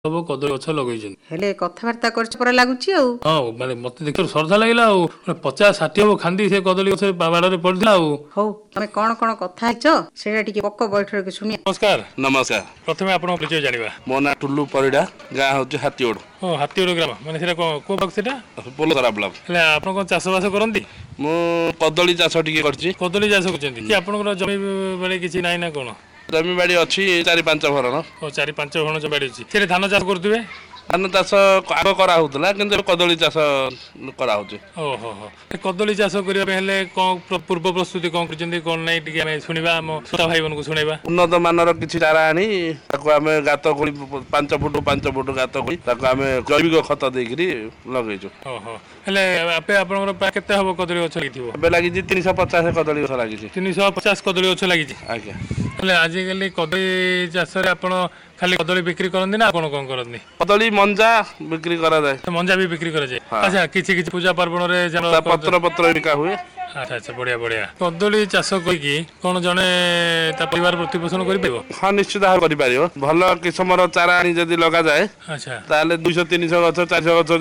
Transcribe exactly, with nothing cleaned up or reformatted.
ସବୁ କଦଳୀ ଗଛ ଲଗେଇଛନ୍ତି। ହେଲେ କଥାବାର୍ତ୍ତା କରିଛ ପରା ଲାଗୁଛି ଆଉ। ହଁ ମାନେ ମତେ ଦେଖିବାକୁ ଶ୍ରଦ୍ଧା ଲାଗିଲା ଆଉ ପଚାଶ ଷାଠିଏ ହବ ଖାନ୍ଦି ସେ କଦଳୀ ଗଛ ବାଡରେ ପଡିଥିଲା ଆଉ। ହଉ ତମେ କଣ କଣ କଥା ହେଇଛ ସେଇଟା ଟିକେ ପକ୍କ ବୈଠକ ଶୁଣିବା। ନମସ୍କାର। ନମସ୍କାର। ପ୍ରଥମେ ଆପଣଙ୍କ ପରିଚୟ ଜାଣିବା। ମୋ ନାଁ ଟୁଲୁ ପରିଡ଼ା, ଗାଁ ହଉଛି ହାତୀଓଡ଼। ହଁ ହାତୀଗଡ଼ ଗ୍ରାମ ମାନେ ସେଟା କଣ କୋଉ ବ୍ଲକ ସେଟା? ପୋଲସରା ବ୍ଲକ। ହେଲେ ଆପଣ କଣ ଚାଷ ବାସ କରନ୍ତି? ମୁଁ କଦଳୀ ଚାଷ ଟିକେ କରିଛି। କଦଳୀ ଚାଷ କରୁଛନ୍ତି କି ଆପଣଙ୍କର ଜମି ବାଡି କିଛି ନାହିଁ ନା କଣ? ଜମି ବାଡ଼ି ଅଛି ଚାରି ପାଞ୍ଚ ଭରଣ। ଓ ଚାରି ପାଞ୍ଚ ଭଣ ଜମି ବାଡି ଅଛି। ସେଠି ଧାନ ଚାଷ କରୁଥିବେ? ଧାନ ଚାଷ ଆଗ କରାହଉଥିଲା କିନ୍ତୁ ଏବେ କଦଳୀ ଚାଷ କରାହଉଛି। ଓହୋ ହୋ କଦଳୀ ଚାଷ କରିବା ପାଇଁ ହେଲେ କଣ ପୂର୍ବ ପ୍ରସ୍ତୁତି କଣ କରିଛନ୍ତି କଣ ନାହିଁ ଟିକେ ଆମେ ଶୁଣିବା, ଆମ ଶ୍ରୋତା ଭାଇ ମାନଙ୍କୁ ଶୁଣେଇବା। ଉନ୍ନତ ମାନର କିଛି ଚାରା ଆଣି ତାକୁ ଆମେ ଗାତ ଖୋଳି ପାଞ୍ଚ ଫୁଟ ପାଞ୍ଚ ଫୁଟ ଗାତ ଖୋଳି ତାକୁ ଆମେ ଜୈବିକ ଖତ ଦେଇକିରି ଲଗେଇଛୁ। ଓହୋ ହେଲେ ଆପେ ଆପଣଙ୍କର ପ୍ରାୟ କେତେ ହବ କଦଳୀ ଗଛ ଲାଗିଥିବ? ଏବେ ଲାଗିଛି ତିନିଶହ ପଚାଶ କଦଳୀ ଗଛ ଲାଗିଛି। ତିନିଶହ ପଚାଶ କଦଳୀ ଗଛ ଲାଗିଛି। ଆଜ୍ଞା। ହେଲେ ଆଜିକାଲି କଦଳୀ ଚାଷରେ ଆପଣ ଖାଲି କଦଳୀ ବିକ୍ରି କରନ୍ତି ନା ଆପଣ କଣ କରନ୍ତି? କଦଳୀ ମଞ୍ଜା ବିକ୍ରି କରାଯାଏ। ମଞ୍ଜା ବି ବିକ୍ରି କରାଯାଏ। ହଁ। ଆଚ୍ଛା କିଛି କିଛି ପୂଜା ପାର୍ବଣରେ ତା ପତ୍ର ପତ୍ର ବିକା ହୁଏ। ଆଚ୍ଛା ଆଚ୍ଛା ବଢିଆ ବଢିଆ। କଦଳୀ ଚାଷ କରିକି କଣ ଜଣେ ତା ପରିବାର ପ୍ରତିପୋଷଣ କରିପାରିବ? ହଁ ନିଶ୍ଚିତ ଭାବେ କରିପାରିବ। ଭଲ କିସମର ଚାରା ଆଣି ଯଦି ଲଗାଯାଏ ଆଚ୍ଛା ତାହେଲେ ଦୁଇଶହ ତିନିଶହ ଗଛ ଚାରିଶହ ଗଛ